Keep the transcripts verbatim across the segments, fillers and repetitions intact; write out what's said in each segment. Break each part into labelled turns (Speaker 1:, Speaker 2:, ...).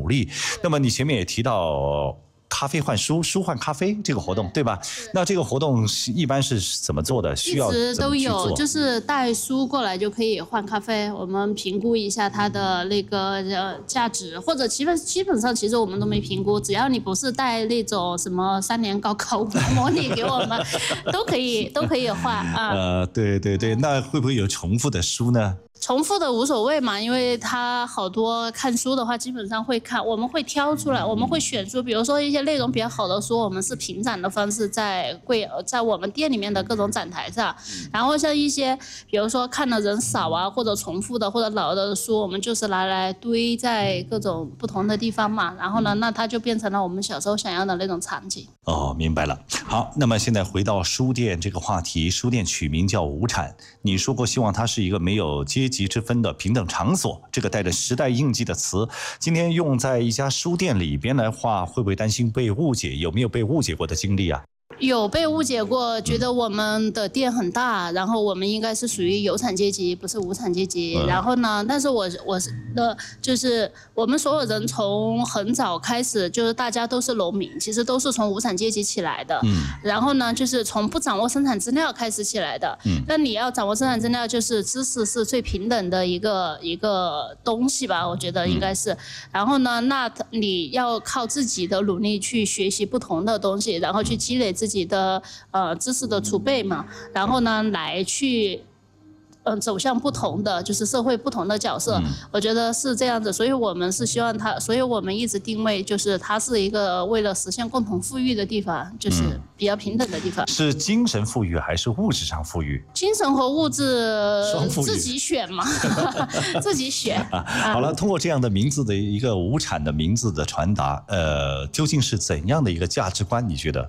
Speaker 1: 努力。那么你前面也提到咖啡换书，书换咖啡这个活动，对吧？那这个活动是一般是怎么做的？需要
Speaker 2: 一直都有，
Speaker 1: 怎么去做？
Speaker 2: 就是带书过来就可以换咖啡，我们评估一下它的那个呃价值，或者基本基本上其实我们都没评估，只要你不是带那种什么三年高考模拟给我们，都可以都可以换啊。
Speaker 1: 呃，对对对，那会不会有重复的书呢？
Speaker 2: 重复的无所谓嘛，因为他好多看书的话，基本上会看，我们会挑出来，我们会选书，比如说一些内容比较好的书，我们是平展的方式在柜在我们店里面的各种展台上，然后像一些比如说看的人少啊，或者重复的或者老的书，我们就是拿来堆在各种不同的地方嘛，然后呢，那它就变成了我们小时候想要的那种场景。
Speaker 1: 哦，明白了。好，那么现在回到书店这个话题，书店取名叫无产，你说过希望它是一个没有阶级之分的平等场所，这个带着时代印记的词，今天用在一家书店里边来话，会不会担心被误解？有没有被误解过的经历啊？
Speaker 2: 有被误解过，觉得我们的店很大，然后我们应该是属于有产阶级，不是无产阶级。嗯、然后呢，但是我我是的，就是我们所有人从很早开始，就是大家都是农民，其实都是从无产阶级起来的。嗯。然后呢，就是从不掌握生产资料开始起来的。嗯。那你要掌握生产资料，就是知识是最平等的一个一个东西吧，我觉得应该是。嗯、然后呢，那你要靠自己的努力去学习不同的东西，然后去积累自己。自己的呃知识的储备嘛，然后呢来去嗯、呃、走向不同的就是社会不同的角色、嗯，我觉得是这样子，所以我们是希望它，所以我们一直定位就是它是一个为了实现共同富裕的地方，就是比较平等的地方。嗯、
Speaker 1: 是精神富裕还是物质上富裕？
Speaker 2: 精神和物质自己选嘛，自己选。
Speaker 1: 啊、好了，通过这样的名字的一个无产的名字的传达，呃，究竟是怎样的一个价值观？你觉得？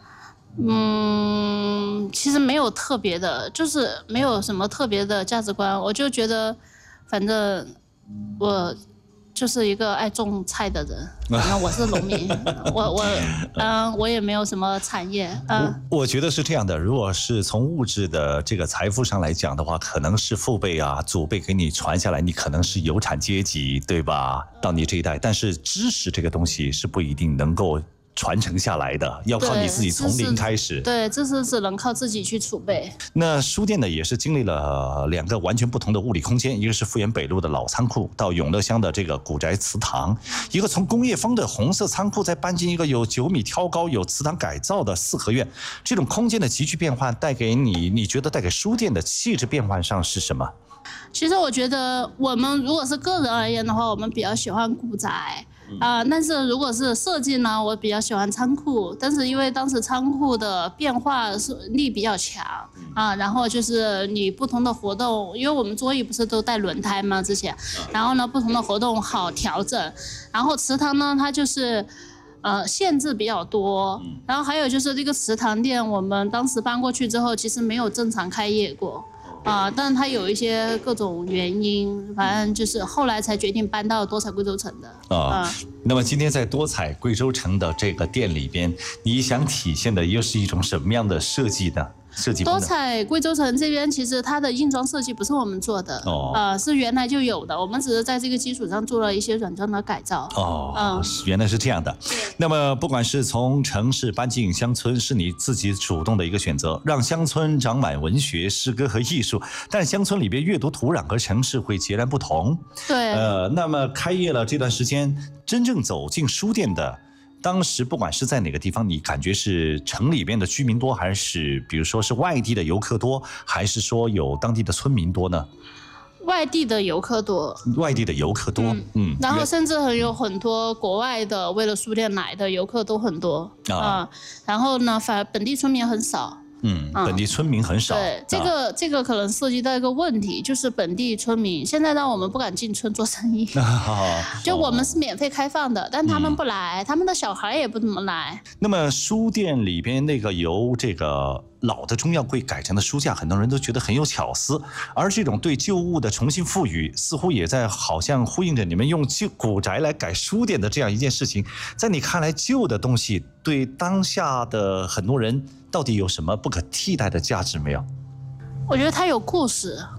Speaker 2: 嗯，其实没有特别的，就是没有什么特别的价值观。我就觉得，反正我就是一个爱种菜的人。反正我是农民，我我嗯，我也没有什么产业。嗯，
Speaker 1: 我我觉得是这样的。如果是从物质的这个财富上来讲的话，可能是父辈啊、祖辈给你传下来，你可能是有产阶级，对吧？到你这一代，但是知识这个东西是不一定能够传承下来的，要靠你自己从零开始。
Speaker 2: 对，这是只能靠自己去储备。
Speaker 1: 那书店呢，也是经历了两个完全不同的物理空间，一个是富源北路的老仓库，到永乐乡的这个古宅祠堂，一个从工业风的红色仓库再搬进一个有九米挑高、有祠堂改造的四合院。这种空间的急剧变换，带给你，你觉得带给书店的气质变换上是什么？
Speaker 2: 其实我觉得，我们如果是个人而言的话，我们比较喜欢古宅。啊、呃，但是如果是设计呢，我比较喜欢仓库，但是因为当时仓库的变化力比较强啊，然后就是你不同的活动，因为我们桌椅不是都带轮胎吗？之前，然后呢，不同的活动好调整，然后祠堂呢，它就是呃限制比较多，然后还有就是这个祠堂店，我们当时搬过去之后，其实没有正常开业过。啊、呃，但是它有一些各种原因，反正就是后来才决定搬到多彩贵州城的。啊、哦呃，
Speaker 1: 那么今天在多彩贵州城的这个店里边，你想体现的又是一种什么样的设计呢？设计
Speaker 2: 多彩贵州城这边其实它的硬装设计不是我们做的，哦，呃，是原来就有的，我们只是在这个基础上做了一些软装的改造。
Speaker 1: 哦，嗯，原来是这样的。那么不管是从城市搬进乡村，是你自己主动的一个选择，让乡村长满文学、诗歌和艺术，但乡村里边阅读土壤和城市会截然不同。
Speaker 2: 对，
Speaker 1: 呃，那么开业了这段时间，真正走进书店的。当时不管是在哪个地方，你感觉是城里边的居民多，还是比如说是外地的游客多，还是说有当地的村民多呢？
Speaker 2: 外地的游客多，
Speaker 1: 外地的游客多，嗯，
Speaker 2: 嗯然后甚至还有很多国外的为了书店来的游客都很多啊、嗯，然后呢，反而本地村民很少。
Speaker 1: 嗯，本地村民很少。
Speaker 2: 对，这个、啊、这个可能涉及到一个问题，就是本地村民现在让我们不敢进村做生意。就我们是免费开放的，但他们不来、嗯，他们的小孩也不怎么来。
Speaker 1: 那么书店里边那个由这个老的中药柜改成的书架，很多人都觉得很有巧思，而这种对旧物的重新赋予，似乎也在好像呼应着你们用旧古宅来改书店的这样一件事情。在你看来，旧的东西对当下的很多人到底有什么不可替代的价值没有？
Speaker 2: 我觉得它有故事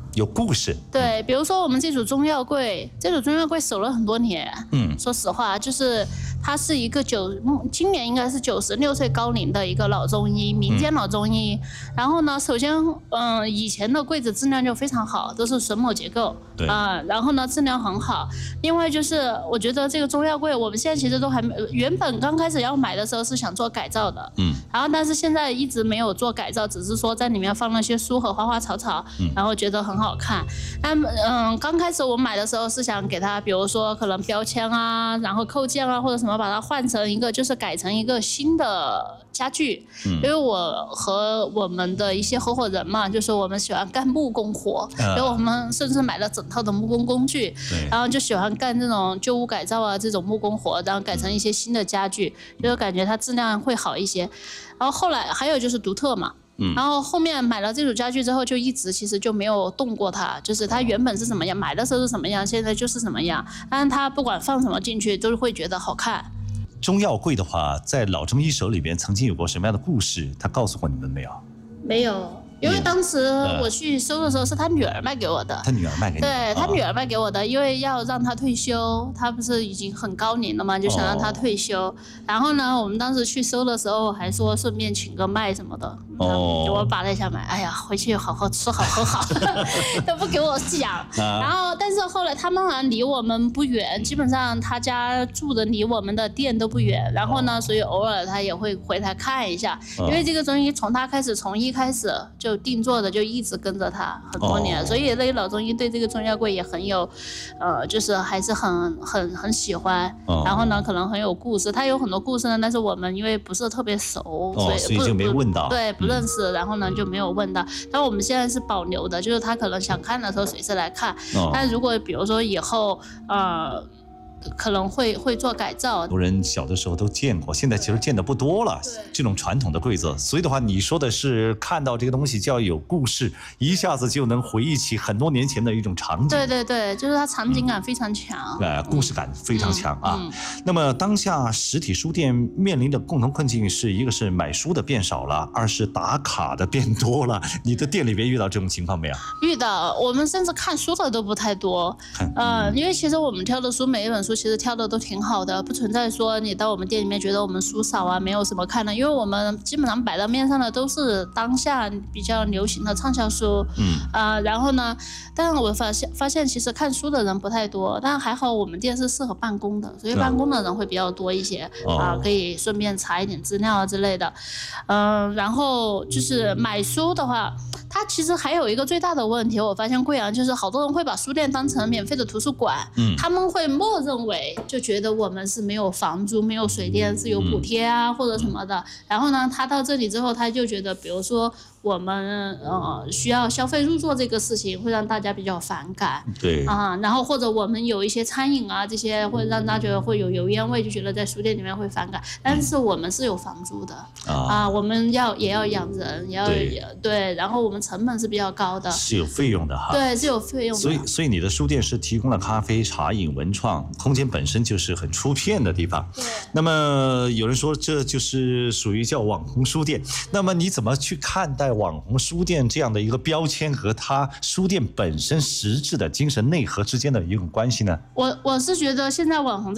Speaker 1: 有故事。
Speaker 2: 对，比如说我们这组中药柜，这组中药柜守了很多年。嗯，说实话，就是他是一个九，今年应该是九十六岁高龄的一个老中医，民间老中医。嗯、然后呢，首先，嗯、呃，以前的柜子质量就非常好，都是榫卯结构。
Speaker 1: 对
Speaker 2: 啊、呃，然后呢，质量很好。另外就是，我觉得这个中药柜，我们现在其实都还没，原本刚开始要买的时候是想做改造的。嗯。然后，但是现在一直没有做改造，只是说在里面放了些书和花花草草，嗯、然后觉得很好看。那嗯，刚开始我买的时候是想给它，比如说可能标签啊，然后扣件啊，或者什么，把它换成一个，就是改成一个新的家具。嗯、因为我和我们的一些合伙人嘛，就是我们喜欢干木工活，所以、呃、我们甚至买了整套的木工工具，然后就喜欢干这种旧屋改造啊，这种木工活，然后改成一些新的家具，嗯、就感觉它质量会好一些。然后后来还有就是独特嘛。嗯、然后后面买了这组家具之后，就一直其实就没有动过它，就是它原本是什么样，买的时候是什么样，现在就是什么样。但是它不管放什么进去，都是会觉得好看。
Speaker 1: 中药柜的话，在老中医手里边曾经有过什么样的故事？他告诉过你们没有？
Speaker 2: 没有。因为当时我去收的时候是他女儿卖给我的，
Speaker 1: 他女儿卖给你，
Speaker 2: 对他女儿卖给我的，因为要让他退休，他不是已经很高龄了嘛，就想让他退休。哦、然后呢，我们当时去收的时候还说顺便请个麦什么的，哦，我把了一下麦，哎呀，回去好好吃好喝好，都不给我讲。啊、然后，但是后来他们好像离我们不远，基本上他家住的离我们的店都不远。然后呢，所以偶尔他也会回来看一下，哦、因为这个中医从他开始，从一开始就。就定做的就一直跟着他很多年，哦、所以那个老中医对这个中药柜也很有，呃，就是还是很很很喜欢。哦、然后呢，可能很有故事，他有很多故事呢，但是我们因为不是特别熟，
Speaker 1: 哦、
Speaker 2: 所以
Speaker 1: 所以就没问到，
Speaker 2: 对，不认识，嗯、然后呢就没有问到。但我们现在是保留的，就是他可能想看的时候随时来看。哦、但如果比如说以后，呃。可能会会做改造，
Speaker 1: 很多人小的时候都见过，现在其实见的不多了。这种传统的柜子，所以的话，你说的是看到这个东西就要有故事，一下子就能回忆起很多年前的一种场景。
Speaker 2: 对对对，就是它场景感非常强，
Speaker 1: 呃、嗯，故事感非常强、嗯、啊。嗯、那么当下实体书店面临的共同困境是一个是买书的变少了，二是打卡的变多了。你的店里边遇到这种情况没有？
Speaker 2: 遇到，我们甚至看书的都不太多。嗯、呃，因为其实我们挑的书每一本书。其实挑的都挺好的，不存在说你到我们店里面觉得我们书少啊，没有什么看的，因为我们基本上摆到面上的都是当下比较流行的畅销书，嗯啊、呃，然后呢，但我发现发现其实看书的人不太多，但还好我们店是适合办公的，所以办公的人会比较多一些、哦、啊，可以顺便查一点资料啊之类的，嗯、呃，然后就是买书的话，它其实还有一个最大的问题，我发现贵阳就是好多人会把书店当成免费的图书馆，嗯，他们会默认为就觉得我们是没有房租、没有水电，是有补贴啊、嗯、或者什么的。然后呢，他到这里之后，他就觉得，比如说我们呃需要消费入座这个事情，会让大家比较反感。
Speaker 1: 对
Speaker 2: 啊，然后或者我们有一些餐饮啊这些，会让大家觉得会有油烟味，就觉得在书店里面会反感。但是我们是有房租的、嗯、啊，我们要也要养人，也要对, 对，然后我们成本是比较高的，
Speaker 1: 是有费用的哈。
Speaker 2: 对，是有费用的。
Speaker 1: 所以，所以你的书店是提供了咖啡、茶饮、文创空间，本身就是很出片的地方。
Speaker 2: 对。
Speaker 1: 那么有人说这就是属于叫网红书店，那么你怎么去看待网红书店这样的一个标签和它书店本身实质的精神内核之间的一种关系呢？
Speaker 2: 我我是觉得现在网红